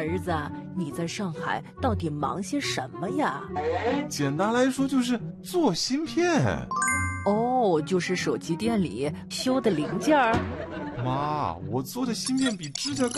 儿子，你在上海到底忙些什么呀？ 简单来说就是做芯片。 哦，就是手机店里修的零件儿。 妈，我做的芯片比指甲盖